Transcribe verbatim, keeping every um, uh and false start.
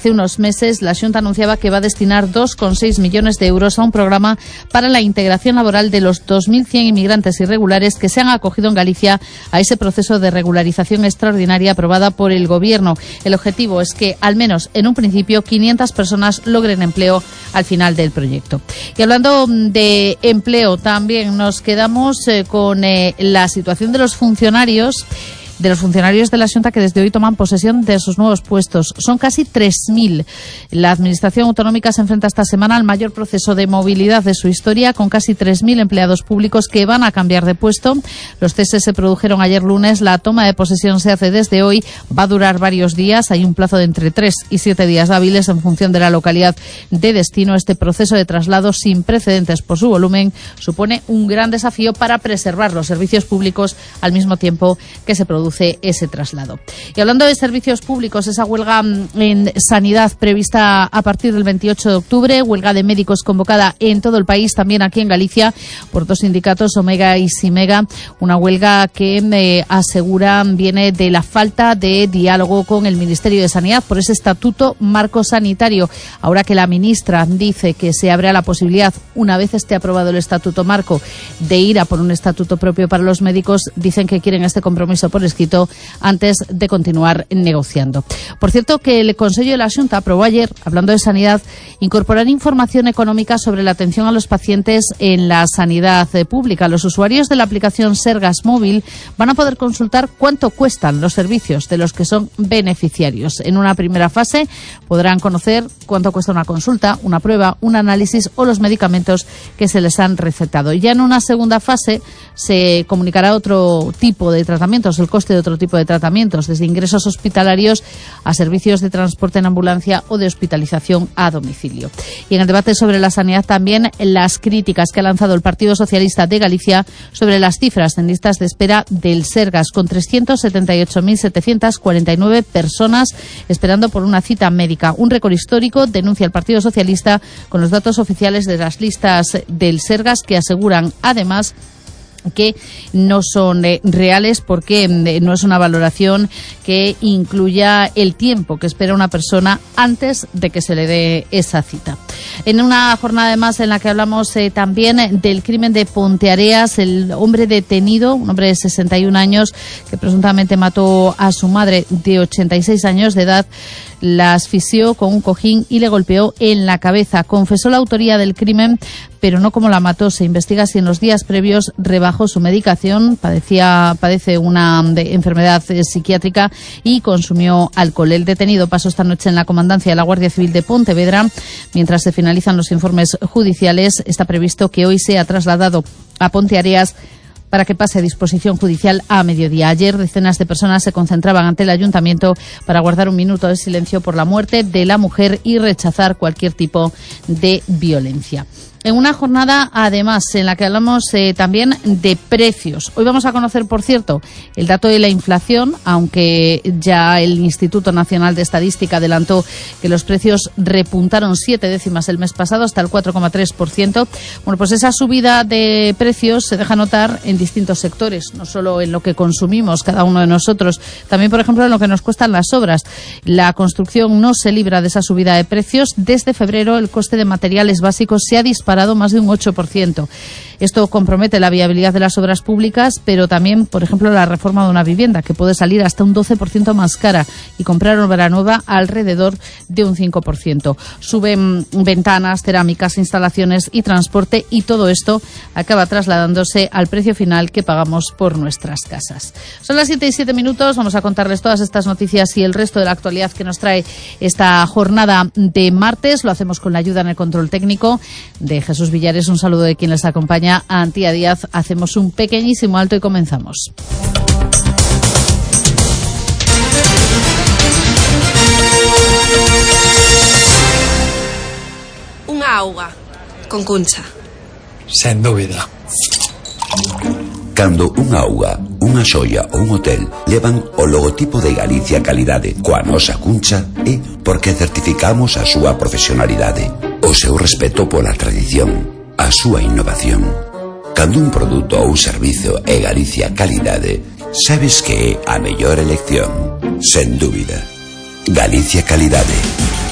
Hace unos meses la Xunta anunciaba que va a destinar dos coma seis millones de euros a un programa para la integración laboral de los dos mil cien inmigrantes irregulares que se han acogido en Galicia a ese proceso de regularización extraordinaria aprobada por el Gobierno. El objetivo es que, al menos en un principio, quinientas personas logren empleo al final del proyecto. Y hablando de empleo, también nos quedamos eh, con eh, la situación de los funcionarios de los funcionarios de la Xunta que desde hoy toman posesión de sus nuevos puestos. Son casi tres mil. La Administración Autonómica se enfrenta esta semana al mayor proceso de movilidad de su historia, con casi tres mil empleados públicos que van a cambiar de puesto. Los ceses se produjeron ayer lunes. La toma de posesión se hace desde hoy. Va a durar varios días. Hay un plazo de entre tres y siete días hábiles en función de la localidad de destino. Este proceso de traslado, sin precedentes por su volumen, supone un gran desafío para preservar los servicios públicos al mismo tiempo que se produce ese traslado. Y hablando de servicios públicos, esa huelga en sanidad prevista a partir del veintiocho de octubre, huelga de médicos convocada en todo el país, también aquí en Galicia, por dos sindicatos, Omega y Simega, una huelga que eh, aseguran viene de la falta de diálogo con el Ministerio de Sanidad por ese estatuto marco sanitario. Ahora que la ministra dice que se abre la posibilidad, una vez esté aprobado el estatuto marco, de ir a por un estatuto propio para los médicos, dicen que quieren este compromiso por escrito antes de continuar negociando. Por cierto, que el Consejo de la Xunta aprobó ayer, hablando de sanidad, incorporar información económica sobre la atención a los pacientes en la sanidad pública. Los usuarios de la aplicación Sergas Móvil van a poder consultar cuánto cuestan los servicios de los que son beneficiarios. En una primera fase podrán conocer cuánto cuesta una consulta, una prueba, un análisis o los medicamentos que se les han recetado. Ya en una segunda fase se comunicará otro tipo de tratamientos, el coste de otro tipo de tratamientos, desde ingresos hospitalarios a servicios de transporte en ambulancia o de hospitalización a domicilio. Y en el debate sobre la sanidad también las críticas que ha lanzado el Partido Socialista de Galicia sobre las cifras en listas de espera del Sergas, con trescientas setenta y ocho mil setecientas cuarenta y nueve personas esperando por una cita médica. Un récord histórico, denuncia el Partido Socialista, con los datos oficiales de las listas del Sergas, que aseguran además que no son eh, reales porque eh, no es una valoración que incluya el tiempo que espera una persona antes de que se le dé esa cita. En una jornada además en la que hablamos eh, también del crimen de Ponteareas, el hombre detenido, un hombre de sesenta y un años que presuntamente mató a su madre de ochenta y seis años de edad, la asfixió con un cojín y le golpeó en la cabeza. Confesó la autoría del crimen, pero no cómo la mató. Se investiga si en los días previos rebajó su medicación, padecía, padece una de, enfermedad eh, psiquiátrica y consumió alcohol. El detenido pasó esta noche en la comandancia de la Guardia Civil de Pontevedra. Mientras se finalizan los informes judiciales, está previsto que hoy sea trasladado a Ponteareas para que pase a disposición judicial a mediodía. Ayer decenas de personas se concentraban ante el ayuntamiento para guardar un minuto de silencio por la muerte de la mujer y rechazar cualquier tipo de violencia. En una jornada, además, en la que hablamos eh, también de precios. Hoy vamos a conocer, por cierto, el dato de la inflación, aunque ya el Instituto Nacional de Estadística adelantó que los precios repuntaron siete décimas el mes pasado hasta el cuatro coma tres por ciento. Bueno, pues esa subida de precios se deja notar en distintos sectores, no solo en lo que consumimos cada uno de nosotros, también, por ejemplo, en lo que nos cuestan las obras. La construcción no se libra de esa subida de precios. Desde febrero, el coste de materiales básicos se ha disparado más de un ocho por ciento. Esto compromete la viabilidad de las obras públicas, pero también, por ejemplo, la reforma de una vivienda, que puede salir hasta un doce por ciento más cara, y comprar obra nueva alrededor de un cinco por ciento. Suben ventanas, cerámicas, instalaciones y transporte, y todo esto acaba trasladándose al precio final que pagamos por nuestras casas. Son las siete y siete minutos. Vamos a contarles todas estas noticias y el resto de la actualidad que nos trae esta jornada de martes. Lo hacemos con la ayuda en el control técnico de Jesús Villares. Un saludo de quien les acompaña, a Antía Díaz. Hacemos un pequeñísimo alto y comenzamos. Unha auga con Cuncha. Sen dúbida. Cando unha auga, unha xoia ou un hotel levan o logotipo de Galicia Calidade coa nosa Cuncha, é porque certificamos a súa profesionalidade, o seu respeto pola tradición, a súa innovación. Cando un produto ou servizo é Galicia Calidade, sabes que é a mellor elección, sen dúbida. Galicia Calidade.